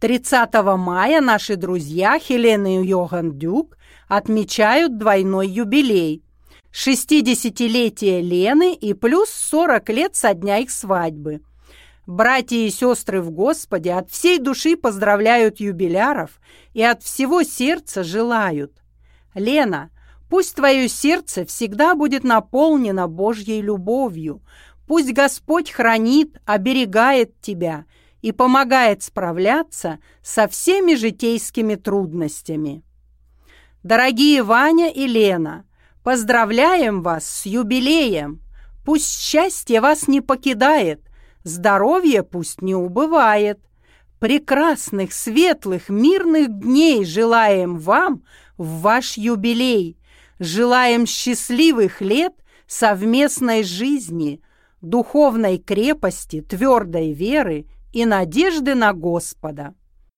30 мая наши друзья Хелена и Йоганн Дюк отмечают двойной юбилей. 60-летие Лены и плюс 40 лет со дня их свадьбы. Братья и сестры в Господе от всей души поздравляют юбиляров и от всего сердца желают: Лена, пусть твое сердце всегда будет наполнено Божьей любовью, пусть Господь хранит, оберегает тебя и помогает справляться со всеми житейскими трудностями. Дорогие Ваня и Лена, поздравляем вас с юбилеем! Пусть счастье вас не покидает, здоровье пусть не убывает. Прекрасных, светлых, мирных дней желаем вам в ваш юбилей. Желаем счастливых лет совместной жизни, духовной крепости, твердой веры и надежды на Господа.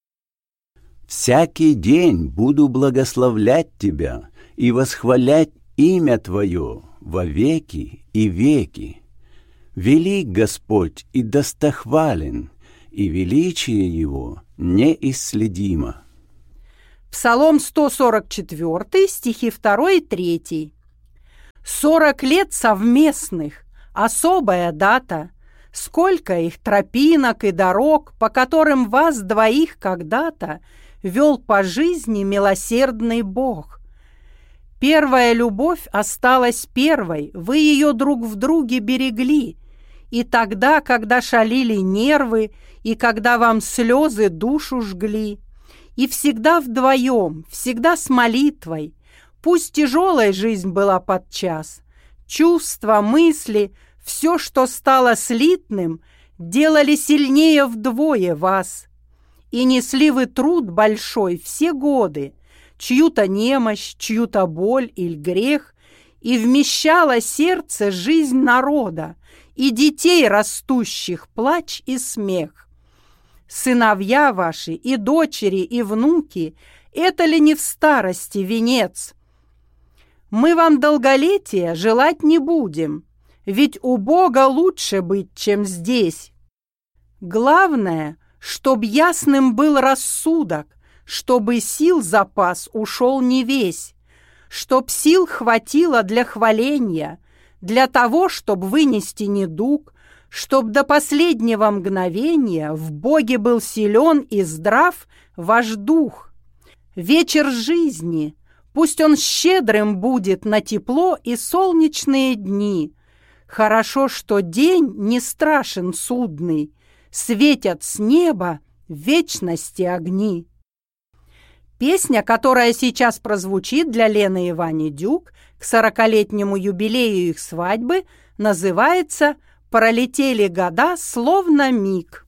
Всякий день буду благословлять Тебя и восхвалять имя Твое во веки и веки. Велик Господь и достохвален, и величие Его неисследимо. Псалом 144, стихи 2 и 3. 40 лет совместных, особая дата. Сколько их тропинок и дорог, по которым вас двоих когда-то вел по жизни милосердный Бог. Первая любовь осталась первой, вы ее друг в друге берегли. И тогда, когда шалили нервы, и когда вам слезы душу жгли. И всегда вдвоем, всегда с молитвой. Пусть тяжелая жизнь была подчас, чувства, мысли, все, что стало слитным, делали сильнее вдвое вас. И несли вы труд большой все годы, чью-то немощь, чью-то боль или грех, и вмещало сердце жизнь народа, и детей растущих плач и смех. Сыновья ваши, и дочери, и внуки, это ли не в старости венец? Мы вам долголетия желать не будем, ведь у Бога лучше быть, чем здесь. Главное, чтоб ясным был рассудок, чтобы сил запас ушел не весь, чтоб сил хватило для хваления, для того, чтоб вынести недуг, чтоб до последнего мгновения в Боге был силен и здрав ваш дух. Вечер жизни, пусть он щедрым будет на тепло и солнечные дни. Хорошо, что день не страшен судный, светят с неба вечности огни. Песня, которая сейчас прозвучит для Лены и Вани Дюк к 40-летнему юбилею их свадьбы, называется «Пролетели года, словно миг».